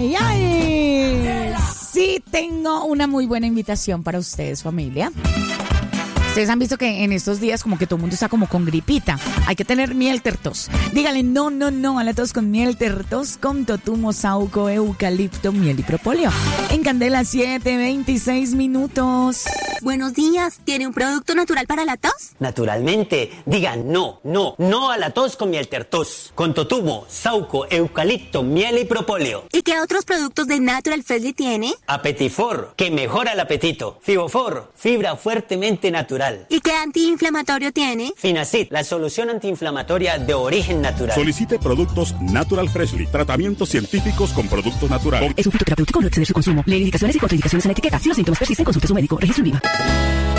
ay, ay. Sí, tengo una muy buena invitación para ustedes, familia. Ustedes han visto que en estos días como que todo el mundo está como con gripita. Hay que tener miel tertos. Díganle no a la tos con miel tertos con totumo, sauco, eucalipto, miel y propóleo. En Candela 7:26 minutos. Buenos días. ¿Tiene un producto natural para la tos? Naturalmente. Digan no a la tos con miel tertos. Con totumo, sauco, eucalipto, miel y propóleo. ¿Y qué otros productos de Natural Freshly tiene? Apetifor, que mejora el apetito. Fibofor, fibra fuertemente natural. ¿Y qué antiinflamatorio tiene? Finacid, la solución antiinflamatoria de origen natural. Solicite productos Natural Freshly. Tratamientos científicos con productos naturales. Es un fitoterapéutico, no exceder su consumo. Lee indicaciones y contraindicaciones en la etiqueta. Si los síntomas persisten, consulte a su médico. Registro en Viva.